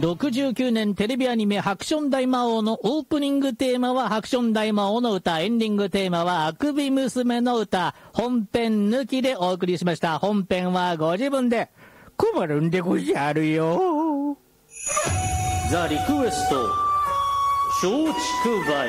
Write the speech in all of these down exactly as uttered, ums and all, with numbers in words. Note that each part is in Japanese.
ろくじゅうきゅうねんテレビアニメハクション大魔王のオープニングテーマはハクション大魔王の歌、エンディングテーマはあくび娘の歌、本編抜きでお送りしました。本編はご自分で困るんでごじゃるよ。ザ・リクエスト松竹梅。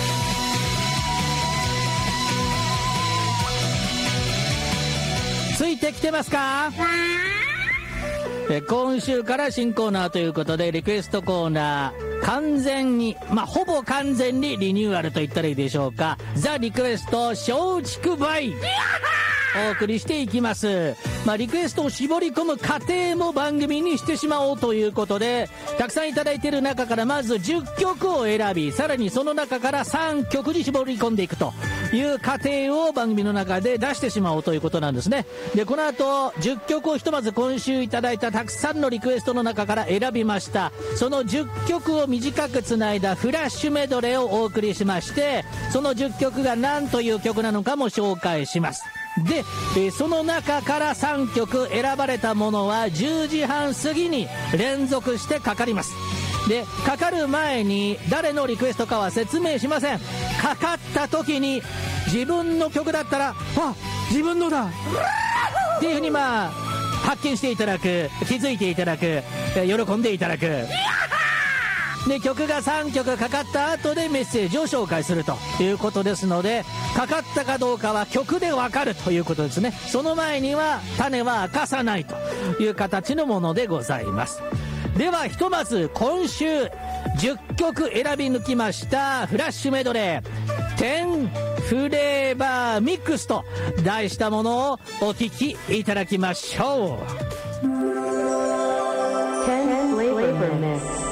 ついてきてますか？え今週から新コーナーということで、リクエストコーナー完全に、まあ、ほぼ完全にリニューアルと言ったらいいでしょうか。ザ・リクエスト松竹梅お送りしていきます。まあ、リクエストを絞り込む過程も番組にしてしまおうということで、たくさんいただいている中からまずじゅっきょくを選び、さらにその中からさんきょくに絞り込んでいくという過程を番組の中で出してしまおうということなんですね。で、この後じゅっきょくをひとまず今週いただいたたくさんのリクエストの中から選びました。そのじゅっきょくを短くつないだフラッシュメドレーをお送りしまして、そのじゅっきょくが何という曲なのかも紹介します。で、えー、その中からさんきょく選ばれたものはじゅうじはん過ぎに連続してかかります。で、かかる前に誰のリクエストかは説明しません。かかった時に自分の曲だったら、あ、自分のだっていうふうにまあ発見していただく、気づいていただく、喜んでいただく。で、曲がさんきょくかかった後でメッセージを紹介するということですので、かかったかどうかは曲でわかるということですね。その前には種は明かさないという形のものでございます。ではひとまず今週じゅっきょく選び抜きましたフラッシュメドレーじゅうフレーバーミックスと題したものをお聴きいただきましょう。じゅうフレーバーミックス